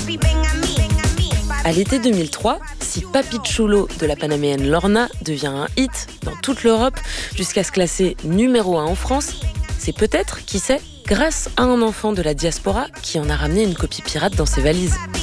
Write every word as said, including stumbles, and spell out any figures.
À l'été deux mille trois, si Papi Chulo de la panaméenne Lorna devient un hit dans toute l'Europe jusqu'à se classer numéro un en France, c'est peut-être, qui sait, grâce à un enfant de la diaspora qui en a ramené une copie pirate dans ses valises.